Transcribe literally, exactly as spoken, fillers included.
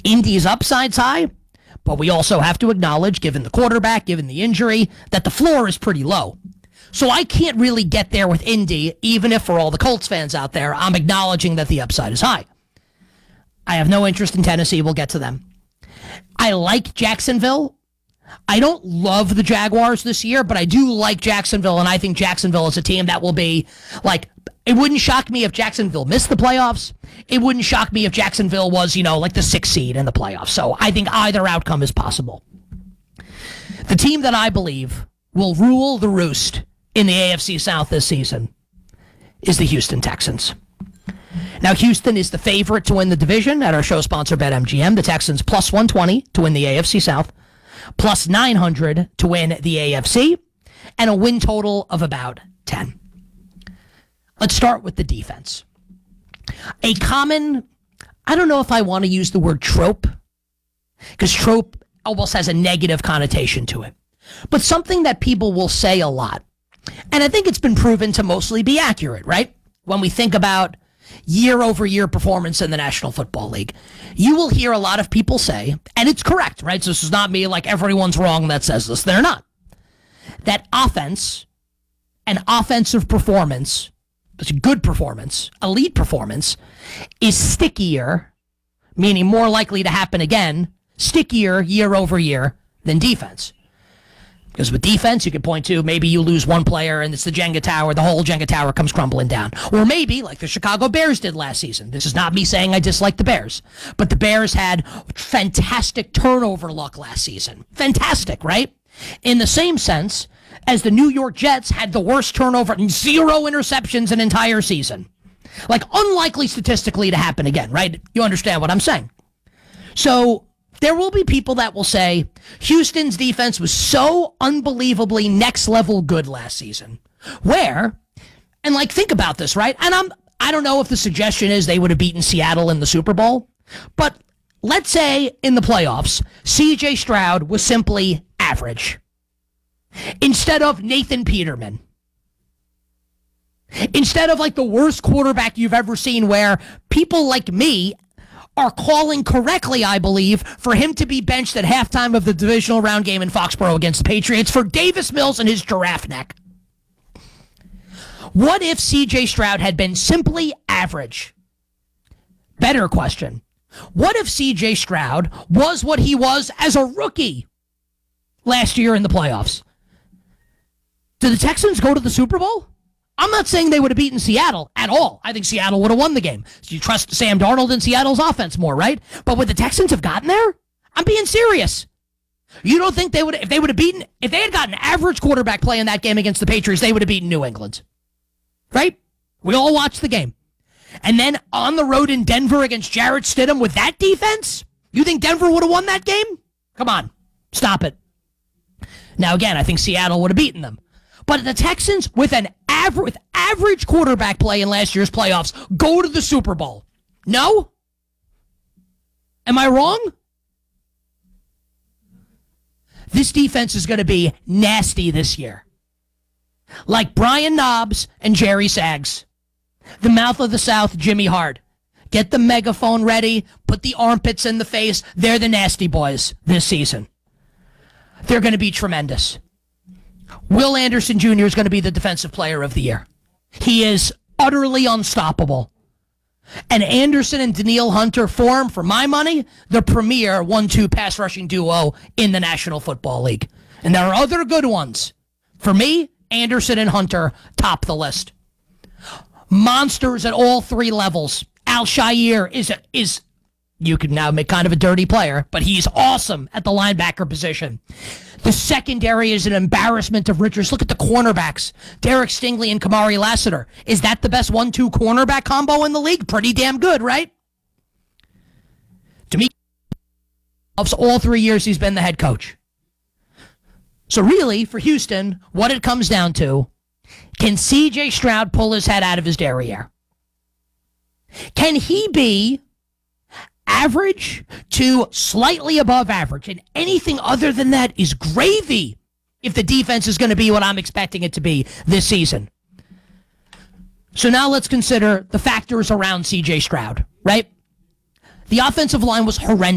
Indy's upside's high, but we also have to acknowledge, given the quarterback, given the injury, that the floor is pretty low. So I can't really get there with Indy, even if for all the Colts fans out there, I'm acknowledging that the upside is high. I have no interest in Tennessee. We'll get to them. I like Jacksonville. I don't love the Jaguars this year, but I do like Jacksonville, and I think Jacksonville is a team that will be, like, it wouldn't shock me if Jacksonville missed the playoffs. It wouldn't shock me if Jacksonville was, you know, like the sixth seed in the playoffs. So I think either outcome is possible. The team that I believe will rule the roost in the A F C South this season is the Houston Texans. Now, Houston is the favorite to win the division at our show sponsor, BetMGM. The Texans plus one twenty to win the A F C South, plus nine hundred to win the A F C, and a win total of about ten. Let's start with the defense. A common, I don't know if I want to use the word trope, because trope almost has a negative connotation to it, but something that people will say a lot. And I think it's been proven to mostly be accurate, right? When we think about year-over-year performance in the National Football League, you will hear a lot of people say, and it's correct, right? So this is not me like everyone's wrong that says this. They're not. That offense and offensive performance, good performance, elite performance, is stickier, meaning more likely to happen again, stickier year-over-year than defense. Because with defense, you can point to maybe you lose one player and it's the Jenga tower, the whole Jenga tower comes crumbling down. Or maybe, like the Chicago Bears did last season. This is not me saying I dislike the Bears, but the Bears had fantastic turnover luck last season. Fantastic, right? In the same sense as the New York Jets had the worst turnover and zero interceptions an entire season. Like, unlikely statistically to happen again, right? You understand what I'm saying? So there will be people that will say Houston's defense was so unbelievably next level good last season. Where, and like, think about this, right? And I'm, I don't know if the suggestion is they would have beaten Seattle in the Super Bowl, but let's say in the playoffs, C J Stroud was simply average instead of Nathan Peterman. Instead of like the worst quarterback you've ever seen, where people like me are calling correctly, I believe, for him to be benched at halftime of the divisional round game in Foxborough against the Patriots for Davis Mills and his giraffe neck. What if C J Stroud had been simply average? Better question. What if C J Stroud was what he was as a rookie last year in the playoffs? Did the Texans go to the Super Bowl? I'm not saying they would have beaten Seattle at all. I think Seattle would have won the game. So you trust Sam Darnold and Seattle's offense more, right? But would the Texans have gotten there? I'm being serious. You don't think they would, if they would have beaten, if they had gotten average quarterback play in that game against the Patriots, they would have beaten New England, right? We all watched the game. And then on the road in Denver against Jarrett Stidham with that defense, you think Denver would have won that game? Come on, stop it. Now, again, I think Seattle would have beaten them. But the Texans, with an average, with average quarterback play in last year's playoffs, go to the Super Bowl. No? Am I wrong? This defense is going to be nasty this year. Like Brian Knobs and Jerry Sags. The mouth of the South, Jimmy Hart. Get the megaphone ready. Put the armpits in the face. They're the nasty boys this season. They're going to be tremendous. Will Anderson Junior is going to be the defensive player of the year. He is utterly unstoppable. And Anderson and Danielle Hunter form, for my money, the premier one two pass rushing duo in the National Football League. And there are other good ones. For me, Anderson and Hunter top the list. Monsters at all three levels. Al-Shaair is, is, you can now make kind of a dirty player, but he's awesome at the linebacker position. The secondary is an embarrassment of riches. Look at the cornerbacks. Derek Stingley and Kamari Lassiter. Is that the best one two cornerback combo in the league? Pretty damn good, right? To me, all three years he's been the head coach. So really, for Houston, what it comes down to, can C J Stroud pull his head out of his derriere? Can he be average to slightly above average? And anything other than that is gravy if the defense is going to be what I'm expecting it to be this season. So now let's consider the factors around C J Stroud, right? The offensive line was horrendous.